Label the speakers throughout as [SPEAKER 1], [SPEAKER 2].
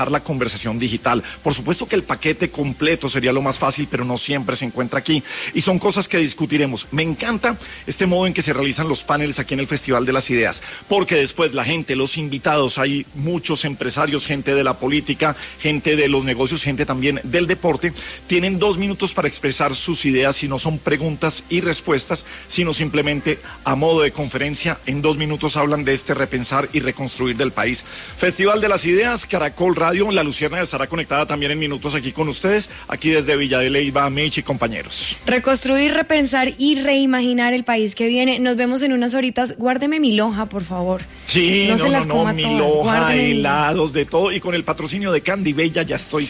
[SPEAKER 1] la conversación digital. Por supuesto que el paquete completo sería lo más fácil, pero no siempre se encuentra aquí. Y son cosas que discutiremos. Me encanta este modo en que se realizan los paneles aquí en el Festival de las Ideas, porque después la gente, los invitados, hay muchos empresarios, gente de la política, gente de los negocios, gente también del deporte, tienen 2 minutos para expresar sus ideas y no son preguntas y respuestas, sino simplemente a modo de conferencia. En 2 minutos hablan de este repensar y reconstruir del país. Festival de las Ideas, Caracol Radio. La Luciérnaga estará conectada también en minutos aquí con ustedes, aquí desde Villa de Leyva, Mitch y compañeros.
[SPEAKER 2] Reconstruir, repensar y reimaginar el país que viene. Nos vemos en unas horitas. Guárdeme mi loja, por favor.
[SPEAKER 1] Sí, mi loja, helados, de todo, y con el patrocinio de Candy Bella ya estoy.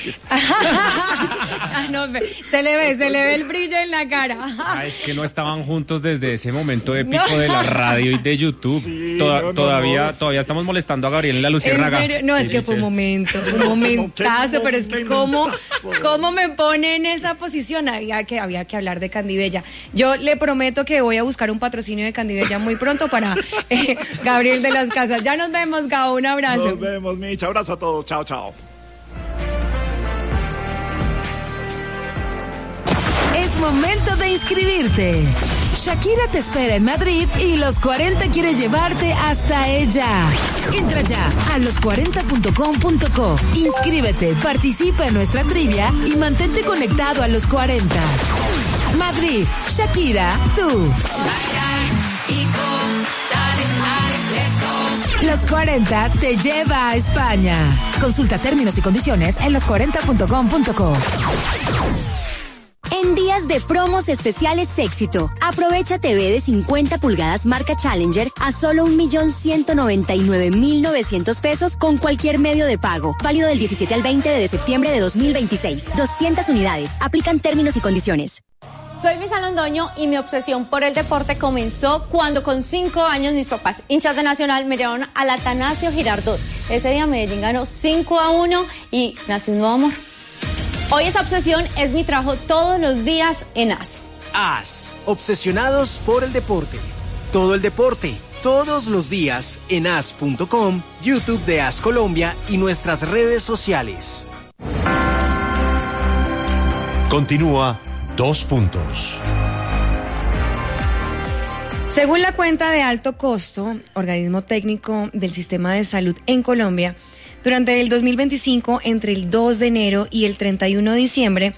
[SPEAKER 2] No, se le ve el brillo en la cara.
[SPEAKER 3] Es que no estaban juntos desde ese momento épico de la radio y de YouTube.
[SPEAKER 1] Sí,
[SPEAKER 3] todavía estamos molestando a Gabriel en la Luciérnaga.
[SPEAKER 2] ¿En serio? No, sí, es que fue un momentazo, pero es que cómo me pone en esa posición. Había que hablar de Candy Bella. Yo le prometo que voy a buscar un patrocinio de Candy Bella muy pronto para Gabriel de las Casas. Ya nos vemos, Gabo, un abrazo.
[SPEAKER 1] Nos vemos, Mitch, abrazo a todos, chao, chao.
[SPEAKER 4] Es momento de inscribirte. Shakira te espera en Madrid y Los 40 quiere llevarte hasta ella. Entra ya a los40.com.co. Inscríbete, participa en nuestra trivia y mantente conectado a Los 40. Madrid, Shakira, tú. Los 40 te lleva a España. Consulta términos y condiciones en los40.com.co.
[SPEAKER 5] En días de promos especiales Éxito, aprovecha TV de 50 pulgadas marca Challenger a solo 1.199.900 pesos con cualquier medio de pago. Válido del 17 al 20 de septiembre de 2026. 200 unidades. Aplican términos y condiciones.
[SPEAKER 6] Soy Luisa Londoño y mi obsesión por el deporte comenzó cuando con 5 años mis papás, hinchas de Nacional, me llevaron al Atanasio Girardot. Ese día Medellín ganó 5-1 y nació un nuevo amor. Hoy esa obsesión es mi trabajo todos los días en AS.
[SPEAKER 7] AS, obsesionados por el deporte. Todo el deporte, todos los días en as.com, YouTube de AS Colombia y nuestras redes sociales.
[SPEAKER 8] Continúa 2 puntos.
[SPEAKER 2] Según la cuenta de alto costo, organismo técnico del sistema de salud en Colombia, durante el 2025, entre el 2 de enero y el 31 de diciembre,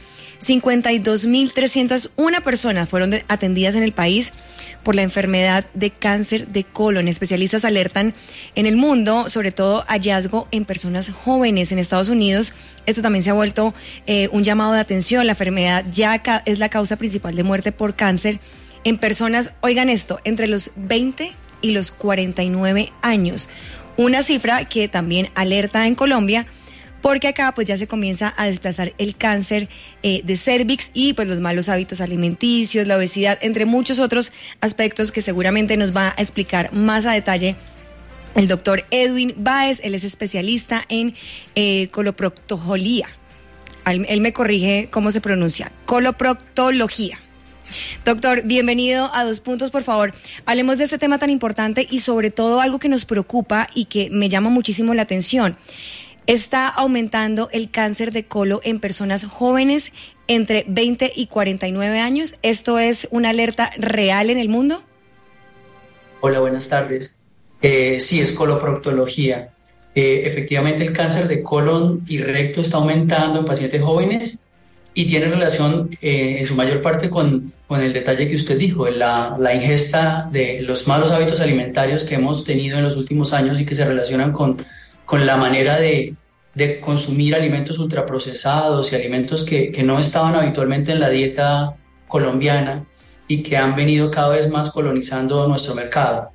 [SPEAKER 2] 52.301 personas fueron atendidas en el país por la enfermedad de cáncer de colon. Especialistas alertan en el mundo, sobre todo hallazgo en personas jóvenes. En Estados Unidos, esto también se ha vuelto un llamado de atención. La enfermedad ya es la causa principal de muerte por cáncer en personas, oigan esto, entre los 20 y los 49 años. Una cifra que también alerta en Colombia, porque acá pues ya se comienza a desplazar el cáncer de cérvix y pues los malos hábitos alimenticios, la obesidad, entre muchos otros aspectos que seguramente nos va a explicar más a detalle el doctor Edwin Báez. Él es especialista en coloproctología. Él me corrige cómo se pronuncia, coloproctología. Doctor, bienvenido a 2 puntos, por favor. Hablemos de este tema tan importante y sobre todo algo que nos preocupa y que me llama muchísimo la atención. Está aumentando el cáncer de colon en personas jóvenes entre 20 y 49 años. ¿Esto es una alerta real en el mundo?
[SPEAKER 9] Hola, buenas tardes. Sí, es coloproctología. Efectivamente, el cáncer de colon y recto está aumentando en pacientes jóvenes y tiene relación en su mayor parte con el detalle que usted dijo, la ingesta de los malos hábitos alimentarios que hemos tenido en los últimos años y que se relacionan con la manera de consumir alimentos ultraprocesados y alimentos que no estaban habitualmente en la dieta colombiana y que han venido cada vez más colonizando nuestro mercado.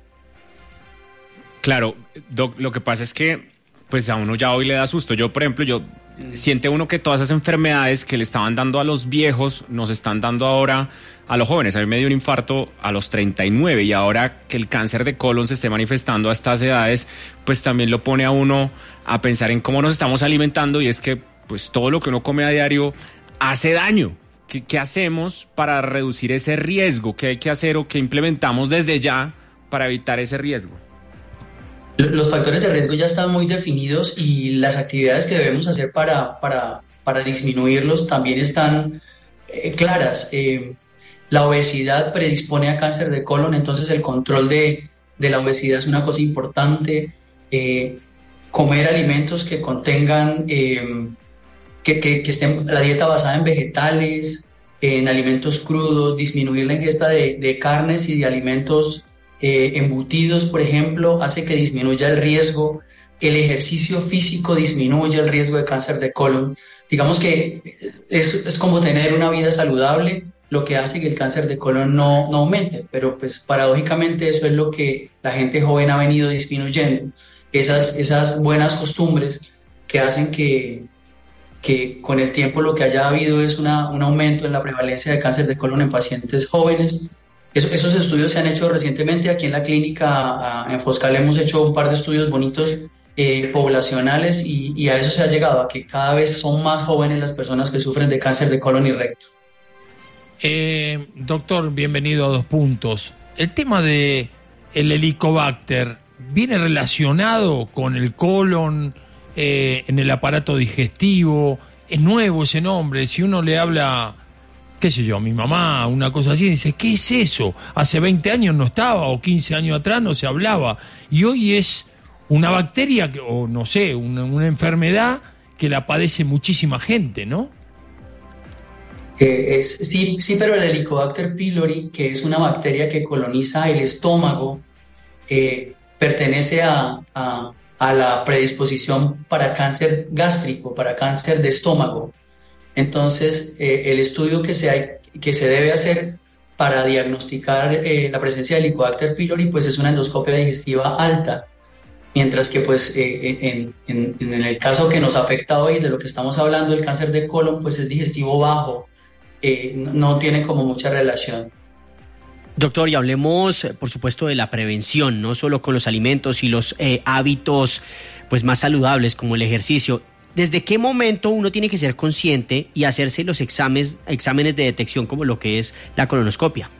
[SPEAKER 3] Claro, Doc, lo que pasa es que pues a uno ya hoy le da susto. Yo, por ejemplo, siente uno que todas esas enfermedades que le estaban dando a los viejos nos están dando ahora a los jóvenes. A mí me dio un infarto a los 39 y ahora que el cáncer de colon se esté manifestando a estas edades, pues también lo pone a uno a pensar en cómo nos estamos alimentando, y es que pues todo lo que uno come a diario hace daño. ¿Qué hacemos para reducir ese riesgo? ¿Qué hay que hacer o qué implementamos desde ya para evitar ese riesgo?
[SPEAKER 9] Los factores de riesgo ya están muy definidos y las actividades que debemos hacer para disminuirlos también están claras. La obesidad predispone a cáncer de colon, entonces el control de la obesidad es una cosa importante. Comer alimentos que contengan, que estén la dieta basada en vegetales, en alimentos crudos, disminuir la ingesta de carnes y de alimentos embutidos, por ejemplo, hace que disminuya el riesgo. El ejercicio físico disminuye el riesgo de cáncer de colon. Digamos que es como tener una vida saludable, lo que hace que el cáncer de colon no aumente, pero pues paradójicamente eso es lo que la gente joven ha venido disminuyendo, esas buenas costumbres que hacen que con el tiempo lo que haya habido es un aumento en la prevalencia de cáncer de colon en pacientes jóvenes. Esos estudios se han hecho recientemente aquí en la clínica, en Foscal hemos hecho un par de estudios bonitos poblacionales y a eso se ha llegado, a que cada vez son más jóvenes las personas que sufren de cáncer de colon y recto.
[SPEAKER 10] Doctor, bienvenido a 2 Puntos. El tema de el Helicobacter viene relacionado con el colon, en el aparato digestivo. Es nuevo ese nombre. Si uno le habla, qué sé yo, a mi mamá, una cosa así, dice, ¿qué es eso? Hace 20 años no estaba, o 15 años atrás no se hablaba. Y hoy es una bacteria, o no sé, una enfermedad que la padece muchísima gente, ¿no?
[SPEAKER 9] Sí, pero el Helicobacter pylori, que es una bacteria que coloniza el estómago, pertenece a la predisposición para cáncer gástrico, para cáncer de estómago. Entonces, el estudio que se debe hacer para diagnosticar la presencia de Helicobacter pylori, pues es una endoscopia digestiva alta, mientras que pues en el caso que nos afecta hoy, de lo que estamos hablando, el cáncer de colon, pues es digestivo bajo, no tiene como mucha relación.
[SPEAKER 11] Doctor, y hablemos, por supuesto, de la prevención, no solo con los alimentos y los hábitos pues más saludables como el ejercicio. ¿Desde qué momento uno tiene que ser consciente y hacerse los exámenes de detección como lo que es la colonoscopia?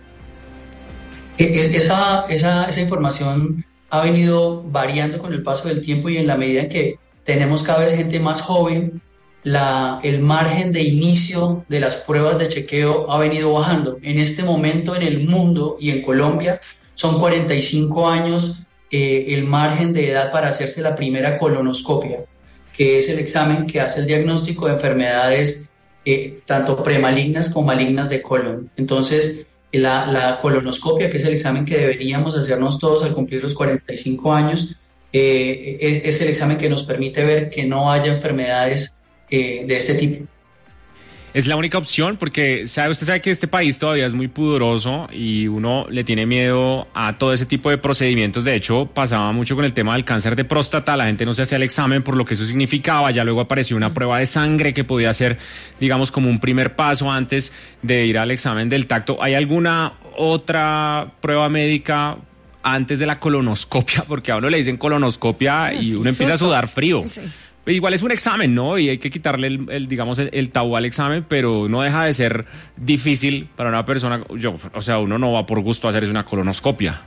[SPEAKER 9] Esa información ha venido variando con el paso del tiempo y en la medida en que tenemos cada vez gente más joven, el margen de inicio de las pruebas de chequeo ha venido bajando. En este momento en el mundo y en Colombia son 45 años el margen de edad para hacerse la primera colonoscopia, que es el examen que hace el diagnóstico de enfermedades tanto premalignas como malignas de colon. Entonces, la colonoscopia, que es el examen que deberíamos hacernos todos al cumplir los 45 años, es el examen que nos permite ver que no haya enfermedades de este tipo.
[SPEAKER 3] Es la única opción porque usted sabe que este país todavía es muy pudoroso y uno le tiene miedo a todo ese tipo de procedimientos. De hecho, pasaba mucho con el tema del cáncer de próstata, la gente no se hacía el examen por lo que eso significaba, ya luego apareció una prueba de sangre que podía ser, digamos, como un primer paso antes de ir al examen del tacto. ¿Hay alguna otra prueba médica antes de la colonoscopia? Porque a uno le dicen colonoscopia y uno empieza a sudar frío. Sí. Igual es un examen, ¿no? Y hay que quitarle el tabú al examen, pero no deja de ser difícil para una persona. Uno no va por gusto a hacer una colonoscopia.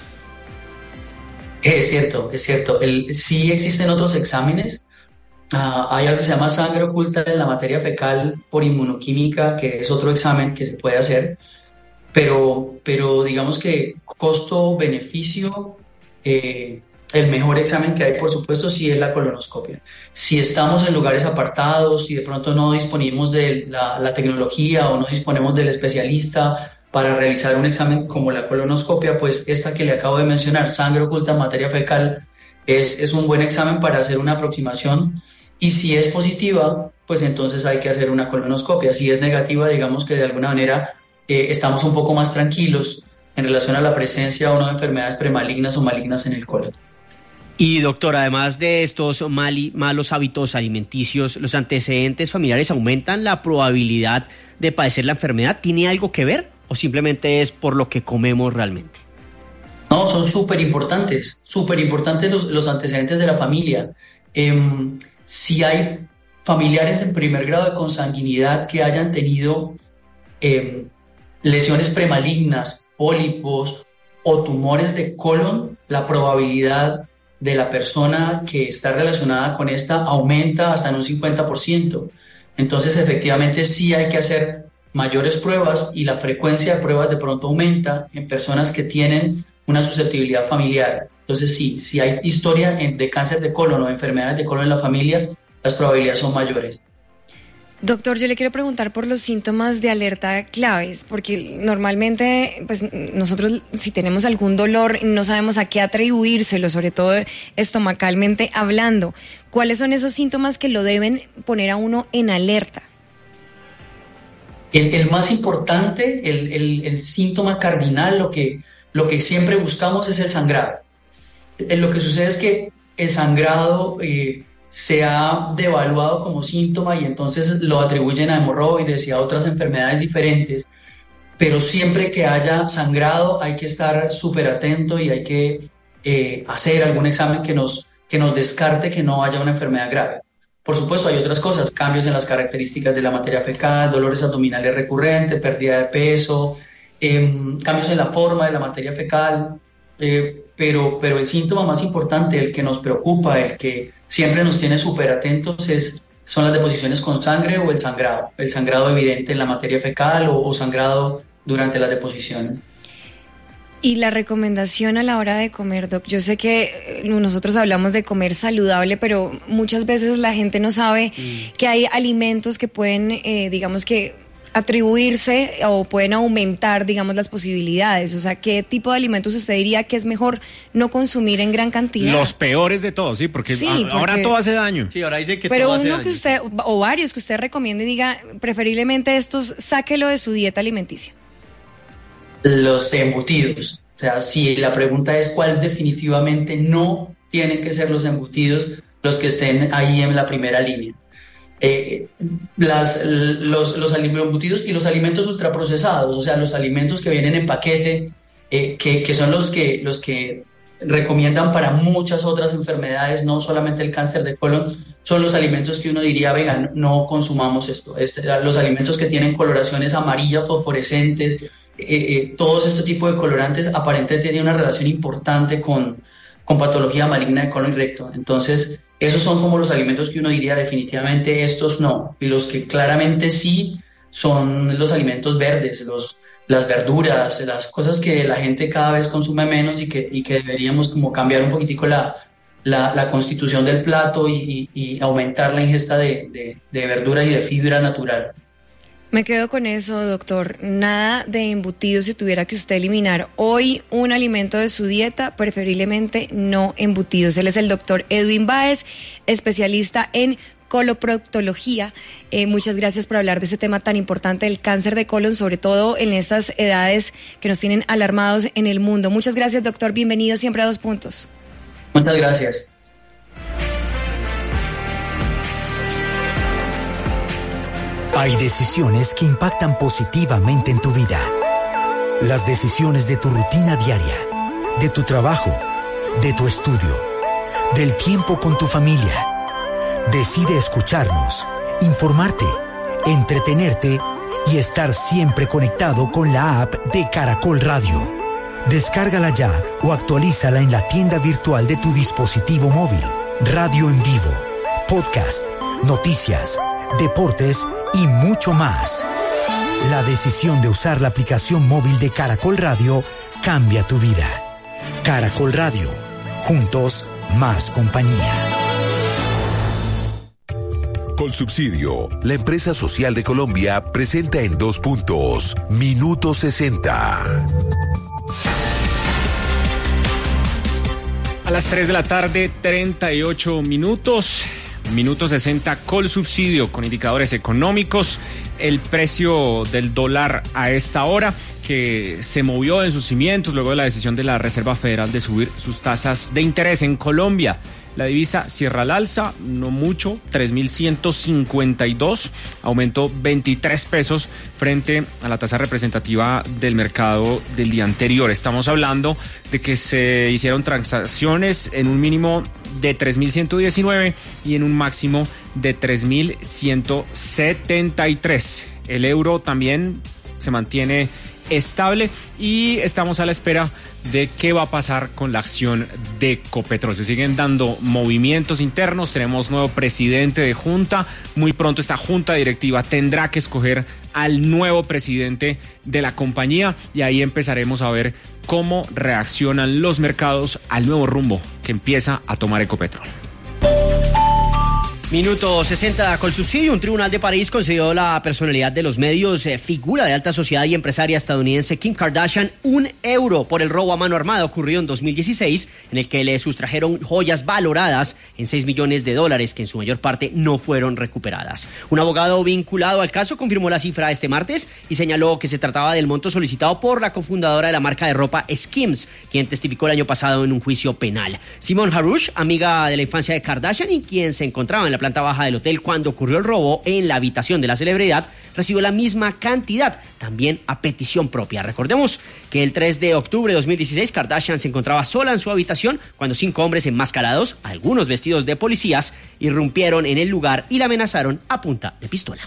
[SPEAKER 9] Es cierto. Sí existen otros exámenes. Hay algo que se llama sangre oculta en la materia fecal por inmunoquímica, que es otro examen que se puede hacer. Pero digamos que costo-beneficio, el mejor examen que hay, por supuesto, sí es la colonoscopia. Si estamos en lugares apartados, si de pronto no disponemos de la tecnología o no disponemos del especialista para realizar un examen como la colonoscopia, pues esta que le acabo de mencionar, sangre oculta en materia fecal, es un buen examen para hacer una aproximación. Y si es positiva, pues entonces hay que hacer una colonoscopia. Si es negativa, digamos que de alguna manera estamos un poco más tranquilos en relación a la presencia o no de enfermedades premalignas o malignas en el colon.
[SPEAKER 11] Y doctor, además de estos malos hábitos alimenticios, ¿los antecedentes familiares aumentan la probabilidad de padecer la enfermedad? ¿Tiene algo que ver o simplemente es por lo que comemos realmente?
[SPEAKER 9] No, son súper importantes los antecedentes de la familia. Si hay familiares en primer grado de consanguinidad que hayan tenido lesiones premalignas, pólipos o tumores de colon, la probabilidad de la persona que está relacionada con esta aumenta hasta en un 50%. Entonces, efectivamente, sí hay que hacer mayores pruebas y la frecuencia de pruebas de pronto aumenta en personas que tienen una susceptibilidad familiar. Entonces, sí, si hay historia de cáncer de colon o enfermedades de colon en la familia, las probabilidades son mayores.
[SPEAKER 2] Doctor, yo le quiero preguntar por los síntomas de alerta claves, porque normalmente pues nosotros si tenemos algún dolor no sabemos a qué atribuírselo, sobre todo estomacalmente hablando. ¿Cuáles son esos síntomas que lo deben poner a uno en alerta?
[SPEAKER 9] El más importante, el síntoma cardinal, lo que siempre buscamos es el sangrado. Lo que sucede es que el sangrado se ha devaluado como síntoma y entonces lo atribuyen a hemorroides y a otras enfermedades diferentes, pero siempre que haya sangrado hay que estar súper atento y hay que hacer algún examen que nos descarte que no haya una enfermedad grave. Por supuesto, hay otras cosas, cambios en las características de la materia fecal, dolores abdominales recurrentes, pérdida de peso, cambios en la forma de la materia fecal, pero el síntoma más importante, el que nos preocupa, el que siempre nos tiene súper atentos son las deposiciones con sangre o el sangrado evidente en la materia fecal o sangrado durante las deposiciones.
[SPEAKER 2] Y la recomendación a la hora de comer, Doc, yo sé que nosotros hablamos de comer saludable, pero muchas veces la gente no sabe que hay alimentos que pueden, digamos que atribuirse o pueden aumentar, digamos, las posibilidades. O sea, ¿qué tipo de alimentos usted diría que es mejor no consumir en gran cantidad?
[SPEAKER 3] Los peores de todos, sí, porque ahora todo hace daño.
[SPEAKER 11] Sí, ahora dice que
[SPEAKER 2] pero
[SPEAKER 11] todo hace
[SPEAKER 2] uno
[SPEAKER 11] daño.
[SPEAKER 2] que usted, o varios que usted recomiende y diga, preferiblemente estos, sáquelo de su dieta alimenticia.
[SPEAKER 9] Los embutidos. O sea, si la pregunta es cuál definitivamente no tienen que ser los embutidos los que estén ahí en la primera línea. Los embutidos y los alimentos ultraprocesados, o sea, los alimentos que vienen en paquete, que son los que recomiendan para muchas otras enfermedades, no solamente el cáncer de colon, son los alimentos que uno diría, venga, no consumamos esto. Los alimentos que tienen coloraciones amarillas, fosforescentes, todos este tipo de colorantes aparentemente tienen una relación importante con patología maligna de colon y recto. Entonces, esos son como los alimentos que uno diría definitivamente estos no. Y los que claramente sí son los alimentos verdes, las verduras, las cosas que la gente cada vez consume menos y que deberíamos como cambiar un poquitico la constitución del plato y aumentar la ingesta de verdura y de fibra natural.
[SPEAKER 2] Me quedo con eso, doctor. Nada de embutidos. Si tuviera que usted eliminar hoy un alimento de su dieta, preferiblemente no embutidos. Él es el doctor Edwin Báez, especialista en coloproctología. Muchas gracias por hablar de ese tema tan importante del cáncer de colon, sobre todo en estas edades que nos tienen alarmados en el mundo. Muchas gracias, doctor. Bienvenido siempre a 2 Puntos.
[SPEAKER 9] Muchas gracias.
[SPEAKER 12] Hay decisiones que impactan positivamente en tu vida. Las decisiones de tu rutina diaria, de tu trabajo, de tu estudio, del tiempo con tu familia. Decide escucharnos, informarte, entretenerte y estar siempre conectado con la app de Caracol Radio. Descárgala ya o actualízala en la tienda virtual de tu dispositivo móvil. Radio en vivo, podcast, noticias, deportes y mucho más. La decisión de usar la aplicación móvil de Caracol Radio cambia tu vida. Caracol Radio. Juntos, más compañía.
[SPEAKER 13] Colsubsidio, la empresa social de Colombia, presenta en 2 Puntos, Minuto 60.
[SPEAKER 3] A las 3 de la tarde, 38 minutos. Minuto 60, Colsubsidio, con indicadores económicos. El precio del dólar a esta hora, que se movió en sus cimientos luego de la decisión de la Reserva Federal de subir sus tasas de interés en Colombia. La divisa cierra al alza, no mucho, 3.152, aumentó 23 pesos frente a la tasa representativa del mercado del día anterior. Estamos hablando de que se hicieron transacciones en un mínimo de 3.119 y en un máximo de 3.173. El euro también se mantiene estable y estamos a la espera de qué va a pasar con la acción de Ecopetrol. Se siguen dando movimientos internos, tenemos nuevo presidente de junta, muy pronto esta junta directiva tendrá que escoger al nuevo presidente de la compañía y ahí empezaremos a ver cómo reaccionan los mercados al nuevo rumbo que empieza a tomar Ecopetrol.
[SPEAKER 11] Minuto 60 con subsidio. Un tribunal de París concedió la personalidad de los medios, figura de alta sociedad y empresaria estadounidense Kim Kardashian, €1 por el robo a mano armada ocurrido en 2016, en el que le sustrajeron joyas valoradas en $6 millones que en su mayor parte no fueron recuperadas. Un abogado vinculado al caso confirmó la cifra este martes y señaló que se trataba del monto solicitado por la cofundadora de la marca de ropa Skims, quien testificó el año pasado en un juicio penal. Simone Harouche, amiga de la infancia de Kardashian y quien se encontraba en la planta baja del hotel cuando ocurrió el robo en la habitación de la celebridad, recibió la misma cantidad, también a petición propia. Recordemos que el 3 de octubre de 2016 Kardashian se encontraba sola en su habitación cuando 5 hombres enmascarados, algunos vestidos de policías, irrumpieron en el lugar y la amenazaron a punta de pistola.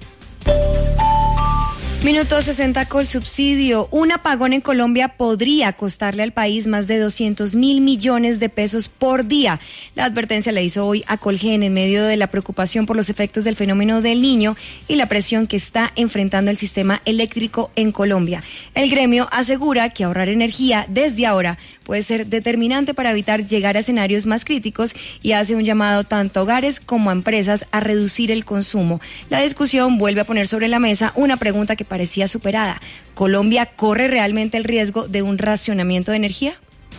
[SPEAKER 2] Minuto 60 con subsidio. Un apagón en Colombia podría costarle al país más de 200.000 millones de pesos por día. La advertencia la hizo hoy a Colgen en medio de la preocupación por los efectos del fenómeno del Niño y la presión que está enfrentando el sistema eléctrico en Colombia. El gremio asegura que ahorrar energía desde ahora puede ser determinante para evitar llegar a escenarios más críticos y hace un llamado tanto a hogares como a empresas a reducir el consumo. La discusión vuelve a poner sobre la mesa una pregunta que parecía superada. ¿Colombia corre realmente el riesgo de un racionamiento de energía?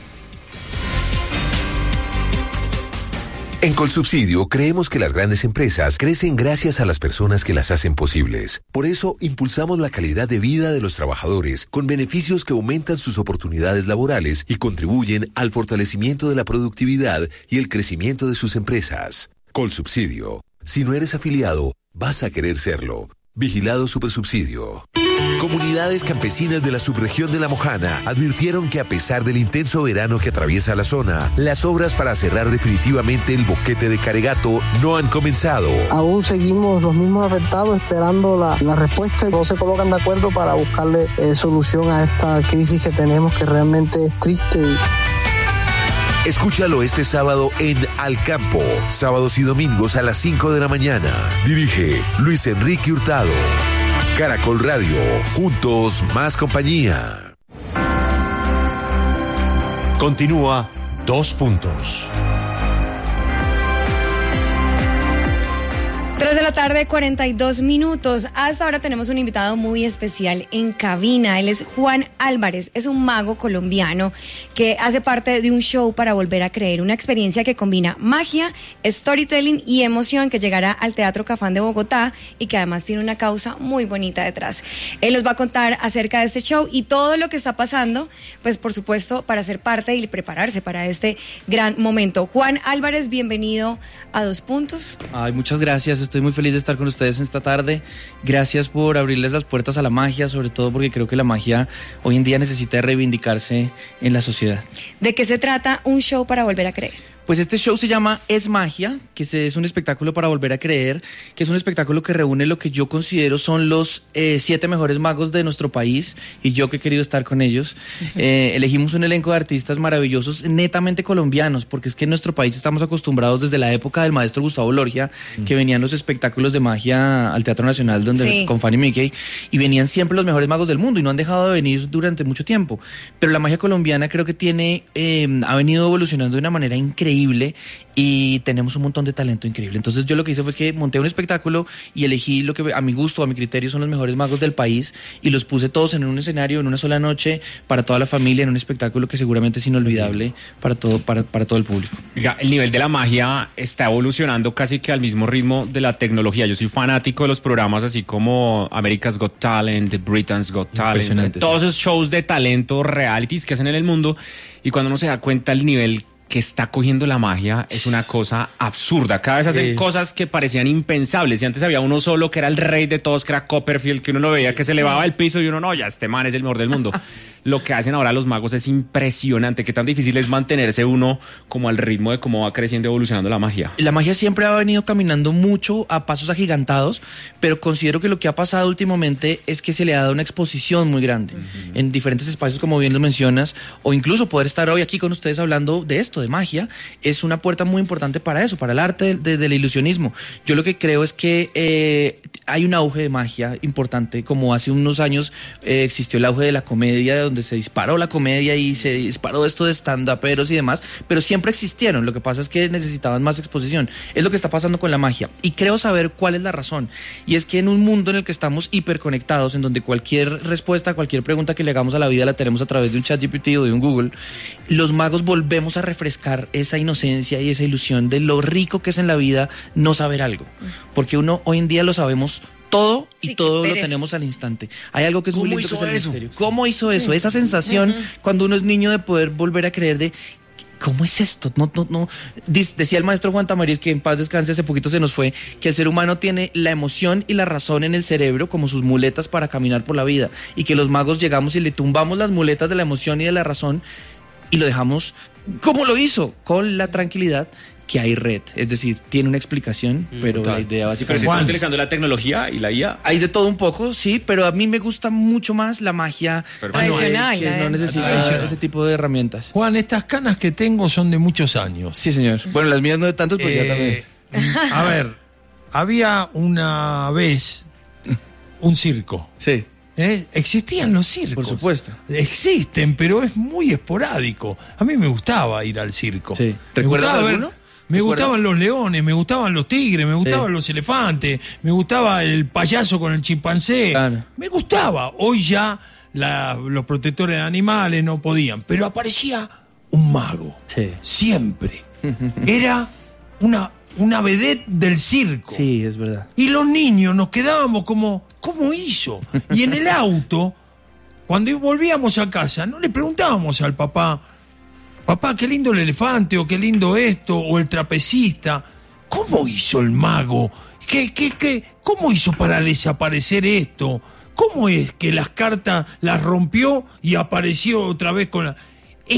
[SPEAKER 13] En Colsubsidio creemos que las grandes empresas crecen gracias a las personas que las hacen posibles. Por eso impulsamos la calidad de vida de los trabajadores con beneficios que aumentan sus oportunidades laborales y contribuyen al fortalecimiento de la productividad y el crecimiento de sus empresas. Colsubsidio. Si no eres afiliado, vas a querer serlo. Vigilado Supersubsidio. Comunidades campesinas de la subregión de La Mojana advirtieron que a pesar del intenso verano que atraviesa la zona, las obras para cerrar definitivamente el boquete de Caregato no han comenzado.
[SPEAKER 14] Aún seguimos los mismos afectados esperando la respuesta y no se colocan de acuerdo para buscarle solución a esta crisis que tenemos, que realmente es triste.
[SPEAKER 13] Escúchalo este sábado en Al Campo, sábados y domingos a las 5 de la mañana. Dirige Luis Enrique Hurtado. Caracol Radio, juntos más compañía.
[SPEAKER 8] Continúa 2 puntos.
[SPEAKER 2] 3 de la tarde, 42 minutos. Hasta ahora tenemos un invitado muy especial en cabina. Él es Juan Álvarez, es un mago colombiano que hace parte de un show para volver a creer, una experiencia que combina magia, storytelling y emoción que llegará al Teatro Cafán de Bogotá y que además tiene una causa muy bonita detrás. Él nos va a contar acerca de este show y todo lo que está pasando, pues por supuesto para ser parte y prepararse para este gran momento. Juan Álvarez, bienvenido a 2 puntos.
[SPEAKER 15] Ay, muchas gracias. Estoy muy feliz de estar con ustedes esta tarde. Gracias por abrirles las puertas a la magia, sobre todo porque creo que la magia hoy en día necesita reivindicarse en la sociedad.
[SPEAKER 2] ¿De qué se trata un show para volver a creer?
[SPEAKER 15] Pues este show se llama Es Magia, que es un espectáculo para volver a creer, que es un espectáculo que reúne lo que yo considero son los 7 mejores magos de nuestro país y yo que he querido estar con ellos. Elegimos un elenco de artistas maravillosos, netamente colombianos, porque es que en nuestro país estamos acostumbrados desde la época del maestro Gustavo Lorgia, que venían los espectáculos de magia al Teatro Nacional con Fanny Mickey, y venían siempre los mejores magos del mundo y no han dejado de venir durante mucho tiempo. Pero la magia colombiana creo que ha venido evolucionando de una manera increíble y tenemos un montón de talento increíble. Entonces yo lo que hice fue que monté un espectáculo y elegí lo que a mi gusto, a mi criterio son los mejores magos del país y los puse todos en un escenario, en una sola noche, para toda la familia, en un espectáculo que seguramente es inolvidable para todo el público.
[SPEAKER 3] Oiga, el nivel de la magia está evolucionando casi que al mismo ritmo de la tecnología. Yo soy fanático de los programas así como America's Got Talent, Britain's Got Talent, todos esos shows de talento, realities que hacen en el mundo, y cuando uno se da cuenta el nivel que está cogiendo la magia es una cosa absurda. Cada vez hacen cosas que parecían impensables. Y antes había uno solo que era el rey de todos, que era Copperfield, que uno lo veía que se elevaba del piso y uno, no, ya este man es el mejor del mundo. lo que hacen ahora los magos es impresionante. Qué tan difícil es mantenerse uno como al ritmo de cómo va creciendo y evolucionando la magia.
[SPEAKER 15] La magia siempre ha venido caminando mucho a pasos agigantados, pero considero que lo que ha pasado últimamente es que se le ha dado una exposición muy grande en diferentes espacios, como bien lo mencionas, o incluso poder estar hoy aquí con ustedes hablando de esto, de magia, es una puerta muy importante para eso, para el arte del ilusionismo. Yo lo que creo es que hay un auge de magia importante, como hace unos años existió el auge de la comedia, donde se disparó la comedia y se disparó esto de stand-uperos y demás, pero siempre existieron, lo que pasa es que necesitaban más exposición. Es lo que está pasando con la magia, y creo saber cuál es la razón, y es que en un mundo en el que estamos hiperconectados, en donde cualquier respuesta a cualquier pregunta que le hagamos a la vida la tenemos a través de un ChatGPT o de un Google, los magos volvemos a refrescar esa inocencia y esa ilusión de lo rico que es en la vida no saber algo, porque uno hoy en día lo sabemos todo y sí, todo lo tenemos al instante. Hay algo que es muy lindo, que es el misterio. ¿Cómo hizo eso? Esa sensación cuando uno es niño de poder volver a creer de ¿cómo es esto? No. Decía el maestro Juan Tamariz, que en paz descanse, hace poquito se nos fue, que el ser humano tiene la emoción y la razón en el cerebro como sus muletas para caminar por la vida, y que los magos llegamos y le tumbamos las muletas de la emoción y de la razón y lo dejamos. ¿Cómo lo hizo? Con la tranquilidad que hay red, es decir, tiene una explicación, pero la idea básicamente...
[SPEAKER 3] ¿Pero si estás utilizando la tecnología y la IA?
[SPEAKER 15] Hay de todo un poco, sí, pero a mí me gusta mucho más la magia tradicional, que no necesita ese tipo de herramientas.
[SPEAKER 10] Juan, estas canas que tengo son de muchos años.
[SPEAKER 15] Sí, señor. Bueno, las mías no de tantos, pero ya también.
[SPEAKER 10] A ver, había una vez un circo.
[SPEAKER 15] Sí.
[SPEAKER 10] Existían los circos.
[SPEAKER 15] Por supuesto.
[SPEAKER 10] Existen, pero es muy esporádico. A mí me gustaba ir al circo.
[SPEAKER 15] Sí. ¿Recuerdas alguno?
[SPEAKER 10] Me gustaban los leones, me gustaban los tigres, me gustaban los elefantes, me gustaba el payaso con el chimpancé. Claro. Me gustaba. Hoy ya los protectores de animales no podían. Pero aparecía un mago. Sí. Siempre. Era una vedette del circo.
[SPEAKER 15] Sí, es verdad.
[SPEAKER 10] Y los niños nos quedábamos como, ¿cómo hizo? Y en el auto, cuando volvíamos a casa, no le preguntábamos al papá, qué lindo el elefante, o qué lindo esto, o el trapecista. ¿Cómo hizo el mago? ¿Cómo hizo para desaparecer esto? ¿Cómo es que las cartas las rompió y apareció otra vez con la...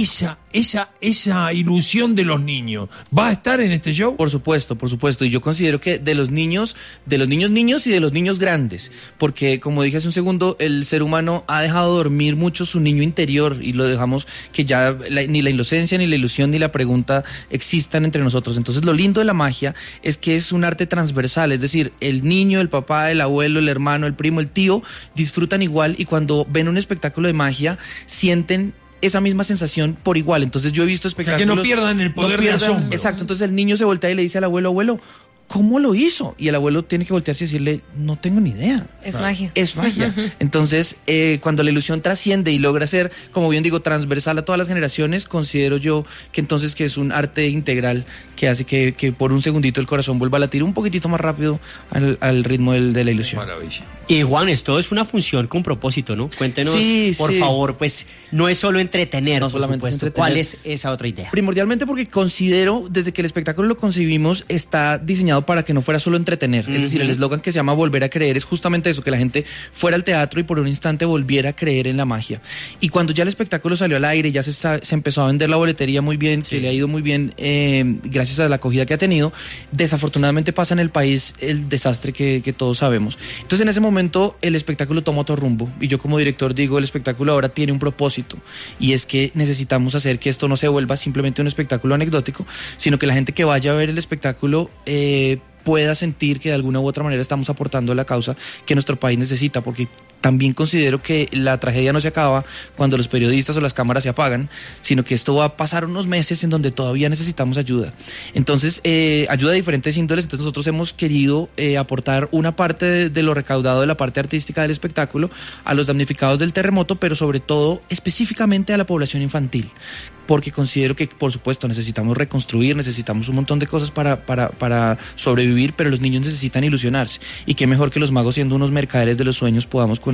[SPEAKER 10] Esa ilusión de los niños, ¿va a estar en este show?
[SPEAKER 15] Por supuesto, y yo considero que de los niños y de los niños grandes, porque como dije hace un segundo, el ser humano ha dejado dormir mucho su niño interior y lo dejamos que ya ni la inocencia, ni la ilusión, ni la pregunta existan entre nosotros. Entonces lo lindo de la magia es que es un arte transversal, es decir, el niño, el papá, el abuelo, el hermano, el primo, el tío, disfrutan igual, y cuando ven un espectáculo de magia, sienten esa misma sensación por igual. Entonces yo he visto espectáculos...
[SPEAKER 10] O sea, que no pierdan el poder de asombro.
[SPEAKER 15] Exacto, entonces el niño se voltea y le dice al abuelo, ¿cómo lo hizo? Y el abuelo tiene que voltearse y decirle, no tengo ni idea.
[SPEAKER 2] Es magia.
[SPEAKER 15] Es magia. Entonces, cuando la ilusión trasciende y logra ser, como bien digo, transversal a todas las generaciones, considero yo que entonces que es un arte integral que hace que por un segundito el corazón vuelva a latir un poquitito más rápido al ritmo de la ilusión.
[SPEAKER 11] Maravilla. Y Juan, esto es una función con propósito, ¿no? Cuéntenos, por favor, pues no es solo entretener, no solamente por supuesto. ¿Cuál es esa otra idea?
[SPEAKER 15] Primordialmente porque considero, desde que el espectáculo lo concibimos, está diseñado para que no fuera solo entretener. Es decir, el eslogan que se llama Volver a Creer es justamente eso, que la gente fuera al teatro y por un instante volviera a creer en la magia. Y cuando ya el espectáculo salió al aire, ya se empezó a vender la boletería muy bien, que le ha ido muy bien gracias a la acogida que ha tenido, desafortunadamente pasa en el país el desastre que todos sabemos. Entonces en ese momento el espectáculo toma otro rumbo, y yo como director digo, el espectáculo ahora tiene un propósito, y es que necesitamos hacer que esto no se vuelva simplemente un espectáculo anecdótico, sino que la gente que vaya a ver el espectáculo pueda sentir que de alguna u otra manera estamos aportando a la causa que nuestro país necesita, porque también considero que la tragedia no se acaba cuando los periodistas o las cámaras se apagan, sino que esto va a pasar unos meses en donde todavía necesitamos ayuda. Entonces, ayuda de diferentes índoles. Entonces nosotros hemos querido aportar una parte de lo recaudado de la parte artística del espectáculo a los damnificados del terremoto, pero sobre todo específicamente a la población infantil, porque considero que, por supuesto, necesitamos reconstruir, necesitamos un montón de cosas para sobrevivir, pero los niños necesitan ilusionarse, y qué mejor que los magos, siendo unos mercaderes de los sueños, podamos con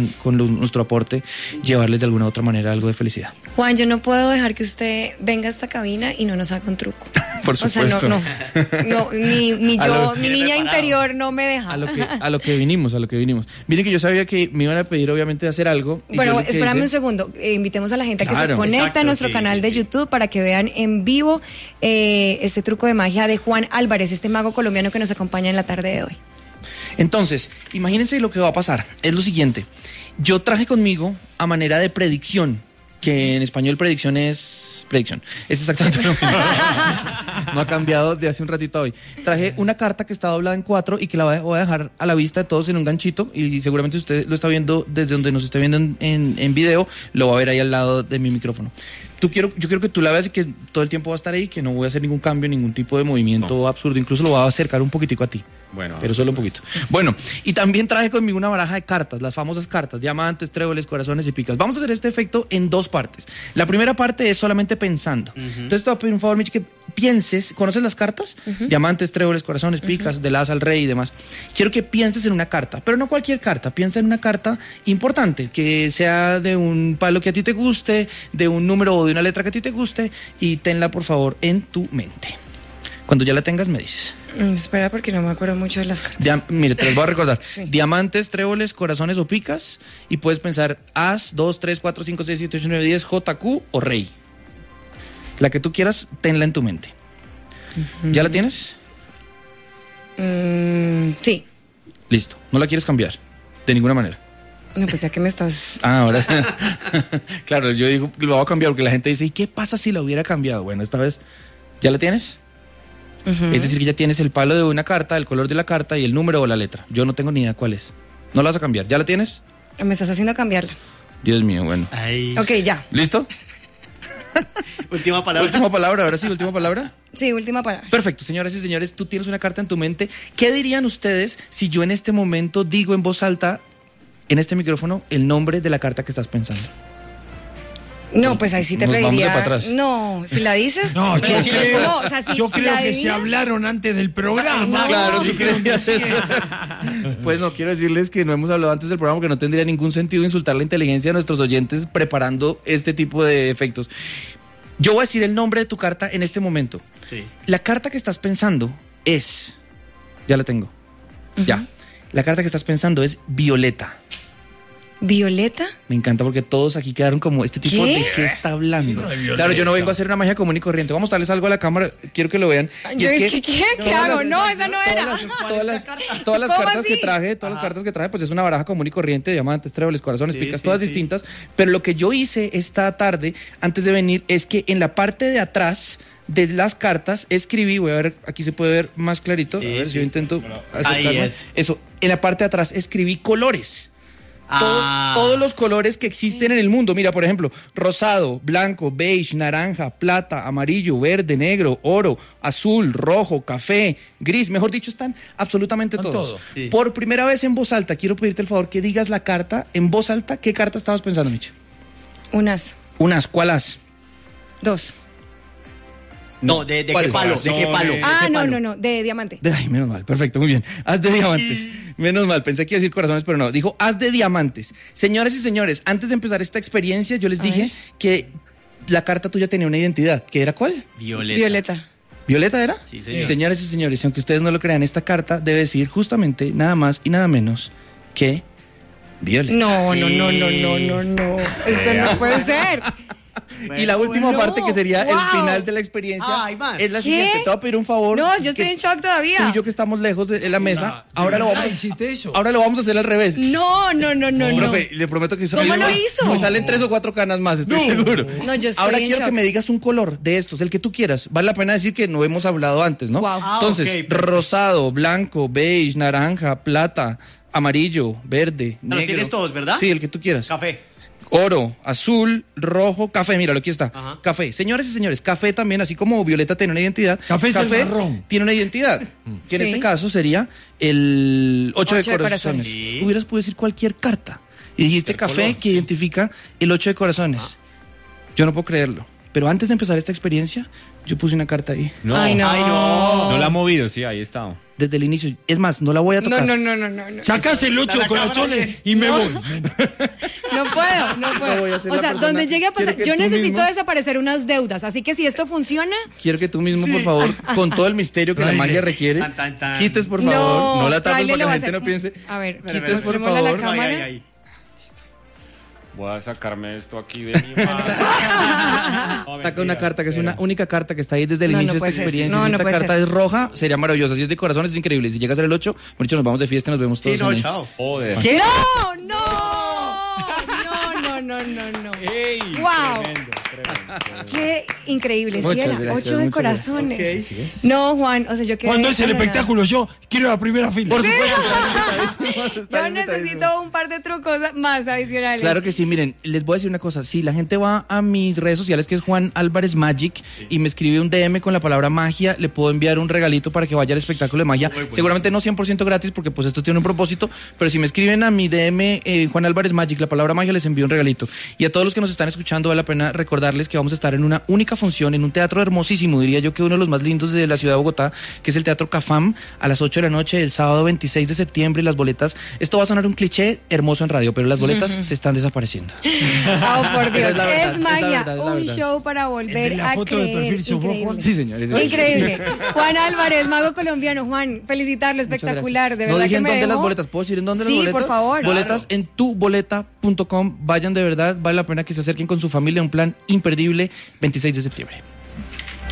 [SPEAKER 15] nuestro aporte, llevarles de alguna u otra manera algo de felicidad.
[SPEAKER 2] Juan, yo no puedo dejar que usted venga a esta cabina y no nos haga un truco.
[SPEAKER 15] Por supuesto.
[SPEAKER 2] O sea, no, mi niña interior no me deja.
[SPEAKER 15] A lo que vinimos. Miren que yo sabía que me iban a pedir obviamente de hacer algo.
[SPEAKER 2] Bueno, espérame un segundo. Invitemos a la gente a que se conecte a nuestro canal de YouTube para que vean en vivo este truco de magia de Juan Álvarez, este mago colombiano que nos acompaña en la tarde de hoy.
[SPEAKER 15] Entonces, imagínense lo que va a pasar. Es lo siguiente. Yo traje conmigo a manera de predicción, que en español predicción es exactamente lo mismo. No ha cambiado de hace un ratito a hoy. Traje una carta que está doblada en 4 y que la voy a dejar a la vista de todos en un ganchito, y seguramente usted lo está viendo desde donde nos está viendo en video, lo va a ver ahí al lado de mi micrófono. Yo quiero que tú la veas y que todo el tiempo va a estar ahí, que no voy a hacer ningún cambio, ningún tipo de movimiento absurdo, incluso lo voy a acercar un poquitico a ti.
[SPEAKER 3] Bueno,
[SPEAKER 15] pero solo un poquito. Bueno, y también traje conmigo una baraja de cartas, las famosas cartas, diamantes, tréboles, corazones y picas. Vamos a hacer este efecto en 2 partes. La primera parte es solamente pensando. Entonces te voy a pedir un favor, Michi, que pienses. ¿Conoces las cartas? Diamantes, tréboles, corazones, picas, del as al rey y demás. Quiero que pienses en una carta, pero no cualquier carta. Piensa en una carta importante, que sea de un palo que a ti te guste, de un número o de una letra que a ti te guste, y tenla por favor en tu mente. Cuando ya la tengas me dices.
[SPEAKER 2] Espera, porque no me acuerdo mucho de las cartas.
[SPEAKER 15] Mire, te las voy a recordar.
[SPEAKER 2] Sí.
[SPEAKER 15] Diamantes, tréboles, corazones o picas. Y puedes pensar as, 2, 3, 4, 5, 6, 7, 8, 9, 10, J, Q o rey. La que tú quieras, tenla en tu mente. ¿Ya la tienes?
[SPEAKER 2] Sí.
[SPEAKER 15] Listo. ¿No la quieres cambiar? De ninguna manera.
[SPEAKER 2] No, pues ya que me estás...
[SPEAKER 15] Ahora sí. Claro, yo digo que lo voy a cambiar porque la gente dice, ¿y qué pasa si la hubiera cambiado? Bueno, esta vez, ¿ya la tienes? Es decir, que ya tienes el palo de una carta, el color de la carta y el número o la letra. Yo no tengo ni idea cuál es. ¿No la vas a cambiar? ¿Ya la tienes?
[SPEAKER 2] Me estás haciendo cambiarla.
[SPEAKER 15] Dios mío, bueno.
[SPEAKER 11] Ay.
[SPEAKER 2] Ok, ya.
[SPEAKER 15] ¿Listo?
[SPEAKER 11] Última palabra.
[SPEAKER 15] Última palabra, ahora sí, última palabra.
[SPEAKER 2] Sí, última palabra.
[SPEAKER 15] Perfecto, señoras y señores, tú tienes una carta en tu mente. ¿Qué dirían ustedes si yo en este momento digo en voz alta, en este micrófono, el nombre de la carta que estás pensando?
[SPEAKER 2] No, pues ahí sí te
[SPEAKER 15] Nos vamos de
[SPEAKER 2] pediría.
[SPEAKER 15] para atrás.
[SPEAKER 2] No, si la dices.
[SPEAKER 10] No, yo creo,
[SPEAKER 2] no, o sea, si
[SPEAKER 10] yo
[SPEAKER 2] si
[SPEAKER 10] creo
[SPEAKER 2] la
[SPEAKER 10] que se
[SPEAKER 2] adivinas,
[SPEAKER 10] hablaron antes del programa.
[SPEAKER 15] Claro, yo creo que eso. Pues no, quiero decirles que no hemos hablado antes del programa, porque no tendría ningún sentido insultar la inteligencia de nuestros oyentes preparando este tipo de efectos. Yo voy a decir el nombre de tu carta en este momento.
[SPEAKER 11] Sí.
[SPEAKER 15] La carta que estás pensando es... Ya la tengo. Ya. La carta que estás pensando es Violeta.
[SPEAKER 2] ¿Violeta?
[SPEAKER 15] Me encanta porque todos aquí quedaron como este tipo de qué está hablando.
[SPEAKER 10] Sí, no,
[SPEAKER 15] claro, yo no vengo a hacer una magia común y corriente. Vamos a darles algo a la cámara, quiero que lo vean.
[SPEAKER 2] Yo ¿qué hago? No, esa no era.
[SPEAKER 15] Todas las
[SPEAKER 2] ¿Cómo
[SPEAKER 15] cartas
[SPEAKER 2] así?
[SPEAKER 15] que traje, todas las cartas que traje, pues es una baraja común y corriente, diamantes, tréboles, corazones,
[SPEAKER 11] Sí,
[SPEAKER 15] picas,
[SPEAKER 11] sí,
[SPEAKER 15] todas
[SPEAKER 11] sí.
[SPEAKER 15] distintas. Pero lo que yo hice esta tarde, antes de venir, es que en la parte de atrás de las cartas escribí, voy a ver, aquí se puede ver más clarito.
[SPEAKER 11] Sí,
[SPEAKER 15] a ver si
[SPEAKER 11] sí.
[SPEAKER 15] yo intento
[SPEAKER 11] Ahí
[SPEAKER 15] acercarme.
[SPEAKER 11] es.
[SPEAKER 15] Eso, en la parte de atrás escribí colores. Todos los colores que existen en el mundo. Mira, por ejemplo, rosado, blanco, beige, naranja, plata, amarillo, verde, negro, oro, azul, rojo, café, gris. Mejor dicho, están absolutamente
[SPEAKER 10] Están
[SPEAKER 15] todos.
[SPEAKER 10] todos,
[SPEAKER 11] sí.
[SPEAKER 15] Por primera vez en voz alta, quiero pedirte el favor que digas la carta en voz alta. ¿Qué carta estabas pensando, Micha?
[SPEAKER 2] Un as.
[SPEAKER 15] Unas, ¿cuál as?
[SPEAKER 2] 2.
[SPEAKER 11] No, ¿de
[SPEAKER 15] ¿Cuál?
[SPEAKER 11] qué palo? ¿De qué palo?
[SPEAKER 2] Ah,
[SPEAKER 11] ¿De qué
[SPEAKER 2] no,
[SPEAKER 11] palo?
[SPEAKER 2] no, de diamante.
[SPEAKER 15] Ay, menos mal, perfecto, muy bien. Haz de diamantes. Menos mal, pensé que iba a decir corazones, pero no. Dijo haz de diamantes. Señoras y señores, antes de empezar esta experiencia, yo les dije que la carta tuya tenía una identidad. ¿Qué era cuál?
[SPEAKER 2] Violeta.
[SPEAKER 15] ¿Violeta era?
[SPEAKER 11] Sí, señor.
[SPEAKER 15] Señores y señores, aunque ustedes no lo crean, esta carta debe decir justamente nada más y nada menos que Violeta.
[SPEAKER 2] No. Esto no puede ser.
[SPEAKER 15] Y la última
[SPEAKER 2] no.
[SPEAKER 15] parte, que sería el
[SPEAKER 2] Wow.
[SPEAKER 15] final de la experiencia,
[SPEAKER 11] Ay, man.
[SPEAKER 15] es la
[SPEAKER 2] ¿Qué?
[SPEAKER 15] siguiente. Te voy a pedir un favor.
[SPEAKER 2] No, yo estoy en shock
[SPEAKER 15] Tú
[SPEAKER 2] todavía.
[SPEAKER 15] y yo, que estamos lejos de la mesa, ahora lo vamos
[SPEAKER 10] ¿Hiciste eso?
[SPEAKER 15] ahora lo vamos a hacer al revés.
[SPEAKER 2] No.
[SPEAKER 15] Profe, le prometo que
[SPEAKER 2] ¿Cómo lo hizo?
[SPEAKER 15] Me salen 3 o 4 canas más, estoy seguro.
[SPEAKER 2] No, yo estoy
[SPEAKER 15] Ahora
[SPEAKER 2] en
[SPEAKER 15] quiero
[SPEAKER 2] shock.
[SPEAKER 15] que me digas un color de estos, el que tú quieras. Vale la pena decir que no hemos hablado antes, ¿no?
[SPEAKER 2] Wow.
[SPEAKER 15] Entonces,
[SPEAKER 11] ok, perfecto.
[SPEAKER 15] rosado, blanco, beige, naranja, plata, amarillo, verde,
[SPEAKER 11] Los
[SPEAKER 15] negro.
[SPEAKER 11] tienes todos, ¿verdad?
[SPEAKER 15] Sí, el que tú quieras.
[SPEAKER 11] Café.
[SPEAKER 15] Oro, azul, rojo, café, míralo, aquí está.
[SPEAKER 11] Ajá.
[SPEAKER 15] Café. Señores y señores, café también, así como Violeta tiene una identidad.
[SPEAKER 10] Café es el marrón.
[SPEAKER 15] tiene una identidad, que en
[SPEAKER 2] Sí.
[SPEAKER 15] este caso sería el 8 de
[SPEAKER 2] Ocho de
[SPEAKER 15] corazones.
[SPEAKER 2] corazones.
[SPEAKER 11] Sí.
[SPEAKER 15] Hubieras podido decir cualquier carta. Y dijiste café, que identifica el 8 de corazones. Yo no puedo creerlo. Pero antes de empezar esta experiencia, Yo puse una carta ahí.
[SPEAKER 3] No,
[SPEAKER 2] Ay, no.
[SPEAKER 3] No la ha movido, sí, ahí está.
[SPEAKER 15] Desde el inicio. Es más, no la voy a tocar.
[SPEAKER 2] No.
[SPEAKER 10] Sacás el 8 de corazones y me voy.
[SPEAKER 2] No puedo.
[SPEAKER 15] No voy a ser
[SPEAKER 2] O
[SPEAKER 15] la
[SPEAKER 2] sea,
[SPEAKER 15] persona-
[SPEAKER 2] donde llegue a pasar,
[SPEAKER 15] Quiero que
[SPEAKER 2] yo
[SPEAKER 15] tú
[SPEAKER 2] necesito
[SPEAKER 15] mismo-
[SPEAKER 2] desaparecer unas deudas, así que si esto funciona,
[SPEAKER 15] Quiero que tú mismo, por favor, con todo el misterio que la magia requiere, quites, por favor. No la tapes
[SPEAKER 2] Fraile
[SPEAKER 15] para que
[SPEAKER 2] lo va
[SPEAKER 15] la
[SPEAKER 2] a
[SPEAKER 15] gente
[SPEAKER 2] hacer.
[SPEAKER 15] no piense.
[SPEAKER 2] A ver,
[SPEAKER 15] Quites, por
[SPEAKER 2] mostrémosle a la
[SPEAKER 15] favor.
[SPEAKER 2] cámara.
[SPEAKER 3] Voy a sacarme esto aquí de mi mano.
[SPEAKER 15] Saca una carta que es una única carta que está ahí desde el
[SPEAKER 2] No,
[SPEAKER 15] inicio
[SPEAKER 2] no
[SPEAKER 15] de
[SPEAKER 2] puede
[SPEAKER 15] esta
[SPEAKER 2] ser.
[SPEAKER 15] experiencia.
[SPEAKER 2] No,
[SPEAKER 15] Si
[SPEAKER 2] no
[SPEAKER 15] esta
[SPEAKER 2] puede
[SPEAKER 15] carta
[SPEAKER 2] ser.
[SPEAKER 15] es roja, sería maravillosa. Si es de corazones, es increíble. Si llega a ser el 8, muchachos, nos vamos de fiesta y nos vemos todos en ellos.
[SPEAKER 3] Joder.
[SPEAKER 2] ¿Qué? No.
[SPEAKER 3] Ey,
[SPEAKER 2] Wow.
[SPEAKER 3] tremendo.
[SPEAKER 2] Qué increíble, sí,
[SPEAKER 15] Muchas
[SPEAKER 2] era
[SPEAKER 15] gracias,
[SPEAKER 2] 8 de
[SPEAKER 15] muchas
[SPEAKER 2] corazones.
[SPEAKER 15] gracias. Así es.
[SPEAKER 2] No, Juan, o sea, yo quedé
[SPEAKER 10] Cuando es el
[SPEAKER 2] anonadada.
[SPEAKER 10] espectáculo, yo quiero la primera fila.
[SPEAKER 15] Por supuesto.
[SPEAKER 2] Yo necesito un par de trucos más adicionales.
[SPEAKER 15] Claro que sí, miren, les voy a decir una cosa. Si la gente va a mis redes sociales, que es Juan Álvarez Magic, y me escribe un DM con la palabra magia, le puedo enviar un regalito para que vaya al espectáculo de magia. Seguramente no 100% gratis, porque pues esto tiene un propósito, pero si me escriben a mi DM, Juan Álvarez Magic, la palabra magia, les envío un regalito. Y a todos los que nos están escuchando, vale la pena recordarles que vamos a estar en una única función, en un teatro hermosísimo, diría yo que uno de los más lindos de la ciudad de Bogotá, que es el Teatro Cafam, a las 8 de la noche, el sábado 26 de septiembre. Las boletas, esto va a sonar un cliché hermoso en radio, pero las boletas se están desapareciendo.
[SPEAKER 2] Oh, por Dios,
[SPEAKER 15] Es la verdad,
[SPEAKER 2] es magia,
[SPEAKER 15] es la verdad, es la
[SPEAKER 2] un
[SPEAKER 15] verdad.
[SPEAKER 2] show para volver
[SPEAKER 10] la
[SPEAKER 2] a
[SPEAKER 10] foto de
[SPEAKER 2] creer.
[SPEAKER 10] perfil sos vos,
[SPEAKER 2] Increíble.
[SPEAKER 10] Juan.
[SPEAKER 15] Sí, señores.
[SPEAKER 2] Increíble. Juan Álvarez, mago colombiano. Juan, felicitarlo, espectacular. De
[SPEAKER 15] no
[SPEAKER 2] verdad
[SPEAKER 15] dije
[SPEAKER 2] que
[SPEAKER 15] en
[SPEAKER 2] me
[SPEAKER 15] dónde
[SPEAKER 2] dejó.
[SPEAKER 15] las boletas. ¿Puedo decir en dónde
[SPEAKER 2] Sí,
[SPEAKER 15] las boletas?
[SPEAKER 2] por favor.
[SPEAKER 15] Boletas en tuboleta.com. Vayan de verdad, vale la pena que se acerquen con su familia. Un plan imperdible 26 de septiembre.